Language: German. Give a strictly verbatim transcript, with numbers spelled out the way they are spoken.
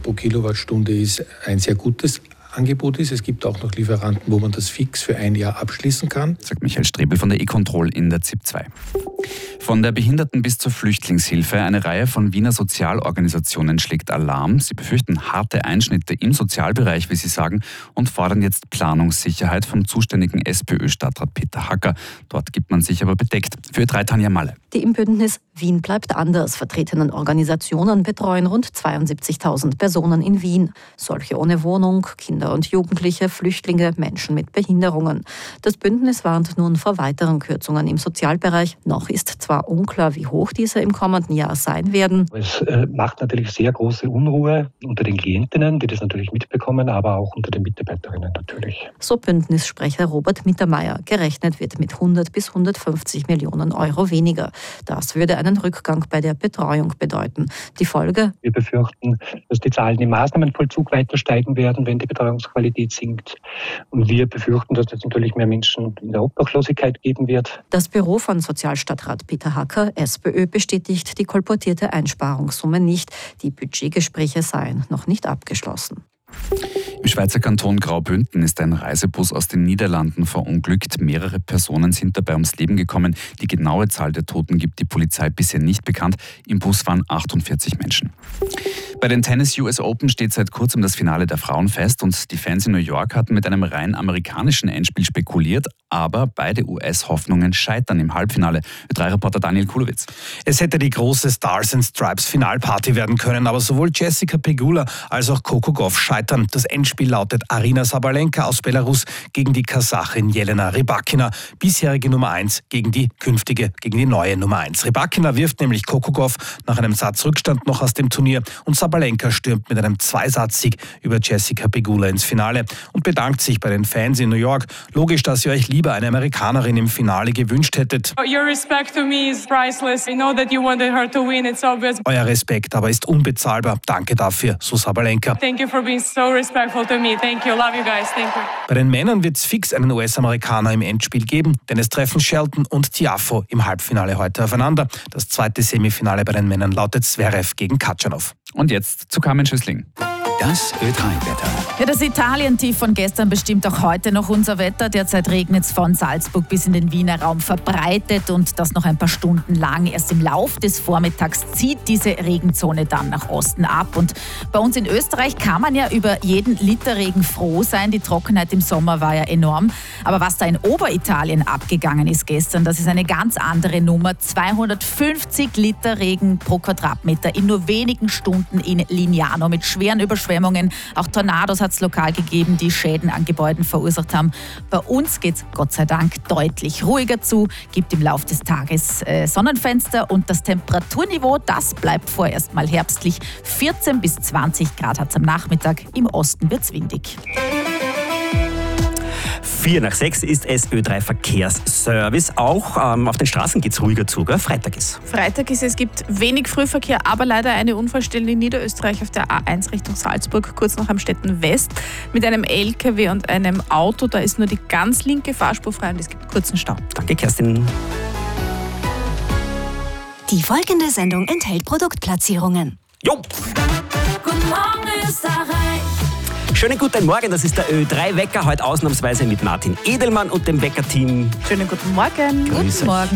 pro Kilowattstunde ist ein sehr gutes Angebot ist. Es gibt auch noch Lieferanten, wo man das fix für ein Jahr abschließen kann. Sagt Michael Strebel von der E-Control in der Z I P zwei. Von der Behinderten- bis zur Flüchtlingshilfe. Eine Reihe von Wiener Sozialorganisationen schlägt Alarm. Sie befürchten harte Einschnitte im Sozialbereich, wie sie sagen, und fordern jetzt Planungssicherheit vom zuständigen SPÖ-Stadtrat Peter Hacker. Dort gibt man sich aber bedeckt. Für Ö drei Tanja Malle. Die im Bündnis Wien bleibt anders vertretenen Organisationen betreuen rund zweiundsiebzigtausend Personen in Wien. Solche ohne Wohnung, Kinder und Jugendliche, Flüchtlinge, Menschen mit Behinderungen. Das Bündnis warnt nun vor weiteren Kürzungen im Sozialbereich. Noch ist zwar unklar, wie hoch diese im kommenden Jahr sein werden. Es äh, macht natürlich sehr große Unruhe unter den Klientinnen, die das natürlich mitbekommen, aber auch unter den Mitarbeiterinnen natürlich. So Bündnissprecher Robert Mittermeier. Gerechnet wird mit hundert bis hundertfünfzig Millionen Euro weniger. Das würde einen Rückgang bei der Betreuung bedeuten. Die Folge? Wir befürchten, dass die Zahlen im Maßnahmenvollzug weiter steigen werden, wenn die Betreuungsqualität sinkt. Und wir befürchten, dass es natürlich mehr Menschen in der Obdachlosigkeit geben wird. Das Büro von Sozialstadtrat Peter Hacker, SPÖ, bestätigt die kolportierte Einsparungssumme nicht. Die Budgetgespräche seien noch nicht abgeschlossen. Im Schweizer Kanton Graubünden ist ein Reisebus aus den Niederlanden verunglückt. Mehrere Personen sind dabei ums Leben gekommen. Die genaue Zahl der Toten gibt die Polizei bisher nicht bekannt. Im Bus waren achtundvierzig Menschen. Bei den Tennis-U S Open steht seit kurzem das Finale der Frauen fest und die Fans in New York hatten mit einem rein amerikanischen Endspiel spekuliert, aber beide U S-Hoffnungen scheitern im Halbfinale. Ö drei Reporter Daniel Kulowitz. Es hätte die große Stars and Stripes Finalparty werden können, aber sowohl Jessica Pegula als auch Coco Gauff scheitern. Das Endspiel lautet Aryna Sabalenka aus Belarus gegen die Kasachin Jelena Rybakina, bisherige Nummer eins gegen die künftige, gegen die neue Nummer eins. Rybakina wirft nämlich Coco Gauff nach einem Satz Rückstand noch aus dem Turnier und Sabalenka stürmt mit einem Zweisatzsieg über Jessica Pegula ins Finale und bedankt sich bei den Fans in New York. Logisch, dass ihr euch lieber eine Amerikanerin im Finale gewünscht hättet. Your respect to me is priceless. I know that you wanted her to win. It's obvious. Euer Respekt aber ist unbezahlbar. Danke dafür, so Sabalenka. Thank you for being so respectful to me. Thank you. Love you guys. Thank you. Bei den Männern wird es fix einen U S-Amerikaner im Endspiel geben, denn es treffen Shelton und Tiafoe im Halbfinale heute aufeinander. Das zweite Semifinale bei den Männern lautet Zverev gegen Katschanov. Und jetzt zu Carmen Schüssling. Das Ö drei Wetter. Ja, das Italien-Tief von gestern bestimmt auch heute noch unser Wetter. Derzeit regnet es von Salzburg bis in den Wiener Raum verbreitet und das noch ein paar Stunden lang. Erst im Lauf des Vormittags zieht diese Regenzone dann nach Osten ab. Und bei uns in Österreich kann man ja über jeden Liter Regen froh sein. Die Trockenheit im Sommer war ja enorm. Aber was da in Oberitalien abgegangen ist gestern, das ist eine ganz andere Nummer. zweihundertfünfzig Liter Regen pro Quadratmeter in nur wenigen Stunden in Lignano mit schweren Überschwemmungen. Auch Tornados hat es lokal gegeben, die Schäden an Gebäuden verursacht haben. Bei uns geht es Gott sei Dank deutlich ruhiger zu, gibt im Laufe des Tages äh, Sonnenfenster und das Temperaturniveau, das bleibt vorerst mal herbstlich. vierzehn bis zwanzig Grad hat es am Nachmittag, im Osten wird es windig. Vier nach sechs ist es Ö drei Verkehrsservice. Auch ähm, auf den Straßen geht es ruhiger zu, gell? Freitag ist. Freitag ist es gibt wenig Frühverkehr, aber leider eine Unfallstelle in Niederösterreich auf der A eins Richtung Salzburg, kurz nach Amstetten West, mit einem L K W und einem Auto. Da ist nur die ganz linke Fahrspur frei und es gibt kurzen Stau. Danke, Kerstin. Die folgende Sendung enthält Produktplatzierungen. Jo! Guten Morgen, Österreich! Schönen guten Morgen, das ist der Ö drei Wecker, heute ausnahmsweise mit Martin Edelmann und dem Wecker-Team. Schönen guten Morgen. Grüße. Guten Morgen.